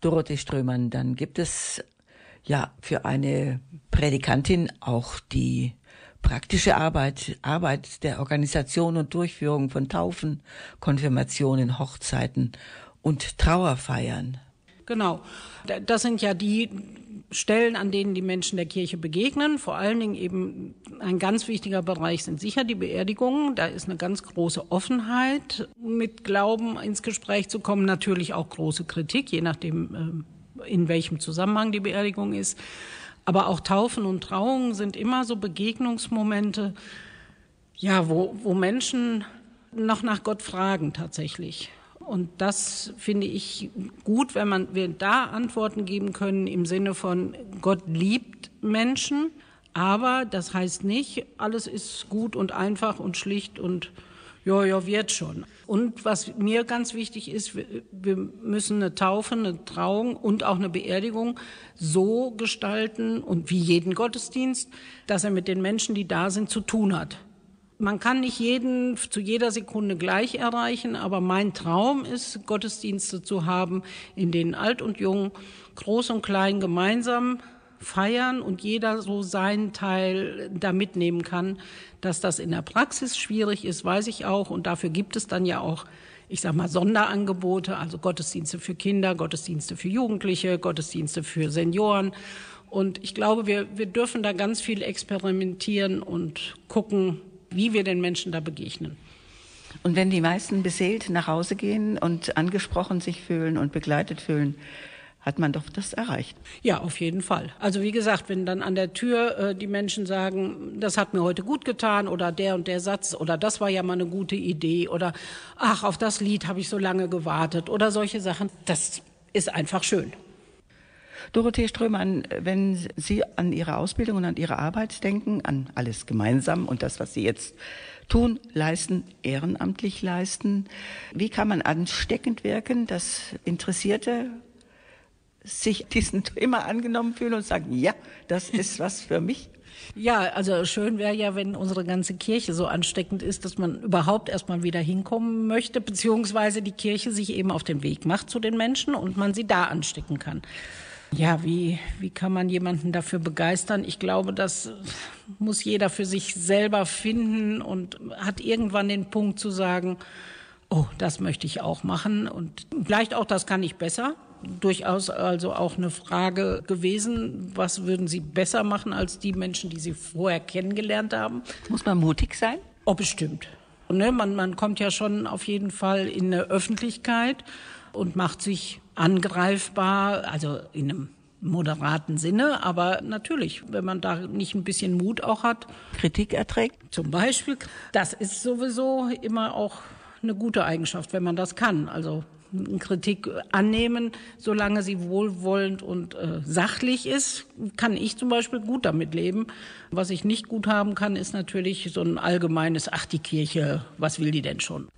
Dorothee Strömann, dann gibt es ja für eine Prädikantin auch die praktische Arbeit der Organisation und Durchführung von Taufen, Konfirmationen, Hochzeiten und Trauerfeiern. Genau, das sind ja die Stellen, an denen die Menschen der Kirche begegnen. Vor allen Dingen eben ein ganz wichtiger Bereich sind sicher die Beerdigungen. Da ist eine ganz große Offenheit, mit Glauben ins Gespräch zu kommen. Natürlich auch große Kritik, je nachdem, in welchem Zusammenhang die Beerdigung ist. Aber auch Taufen und Trauungen sind immer so Begegnungsmomente, ja, wo Menschen noch nach Gott fragen tatsächlich. Und das finde ich gut, wenn wir da Antworten geben können im Sinne von Gott liebt Menschen, aber das heißt nicht, alles ist gut und einfach und schlicht und ja, wird schon. Und was mir ganz wichtig ist, wir müssen eine Taufe, eine Trauung und auch eine Beerdigung so gestalten und wie jeden Gottesdienst, dass er mit den Menschen, die da sind, zu tun hat. Man kann nicht jeden zu jeder Sekunde gleich erreichen, aber mein Traum ist, Gottesdienste zu haben, in denen Alt und Jung, Groß und Klein gemeinsam feiern und jeder so seinen Teil da mitnehmen kann. Dass das in der Praxis schwierig ist, weiß ich auch. Und dafür gibt es dann ja auch, ich sag mal, Sonderangebote, also Gottesdienste für Kinder, Gottesdienste für Jugendliche, Gottesdienste für Senioren. Und ich glaube, wir dürfen da ganz viel experimentieren und gucken, wie wir den Menschen da begegnen. Und wenn die meisten beseelt nach Hause gehen und angesprochen sich fühlen und begleitet fühlen, hat man doch das erreicht. Ja, auf jeden Fall. Also wie gesagt, wenn dann an der Tür die Menschen sagen, das hat mir heute gut getan oder der und der Satz oder das war ja mal eine gute Idee oder ach, auf das Lied habe ich so lange gewartet oder solche Sachen, das ist einfach schön. Dorothee Strömann, wenn Sie an Ihre Ausbildung und an Ihre Arbeit denken, an alles gemeinsam und das, was Sie jetzt tun, leisten, ehrenamtlich leisten, wie kann man ansteckend wirken, dass Interessierte sich diesem Thema angenommen fühlen und sagen, ja, das ist was für mich? Ja, also schön wäre ja, wenn unsere ganze Kirche so ansteckend ist, dass man überhaupt erstmal wieder hinkommen möchte, beziehungsweise die Kirche sich eben auf den Weg macht zu den Menschen und man sie da anstecken kann. Ja, wie kann man jemanden dafür begeistern? Ich glaube, das muss jeder für sich selber finden und hat irgendwann den Punkt zu sagen, oh, das möchte ich auch machen und vielleicht auch, das kann ich besser. Durchaus also auch eine Frage gewesen, was würden Sie besser machen als die Menschen, die Sie vorher kennengelernt haben? Muss man mutig sein? Oh, bestimmt. Ne, man kommt ja schon auf jeden Fall in eine Öffentlichkeit und macht sich angreifbar, also in einem moderaten Sinne, aber natürlich, wenn man da nicht ein bisschen Mut auch hat. Kritik erträgt? Zum Beispiel, das ist sowieso immer auch eine gute Eigenschaft, wenn man das kann. Also Kritik annehmen, solange sie wohlwollend und sachlich ist, kann ich zum Beispiel gut damit leben. Was ich nicht gut haben kann, ist natürlich so ein allgemeines, ach die Kirche, was will die denn schon?